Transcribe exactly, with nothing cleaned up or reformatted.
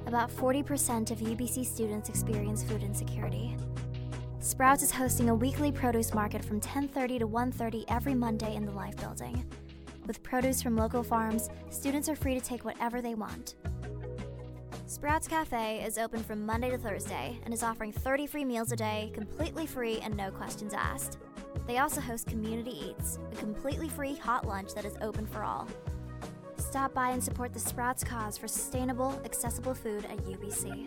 About forty percent of U B C students experience food insecurity. Sprouts is hosting a weekly produce market from ten thirty to one thirty every Monday in the Life Building. With produce from local farms, students are free to take whatever they want. Sprouts Cafe is open from Monday to Thursday and is offering thirty free meals a day, completely free and no questions asked. They also host Community Eats, a completely free hot lunch that is open for all. Stop by and support the Sprouts cause for sustainable, accessible food at U B C.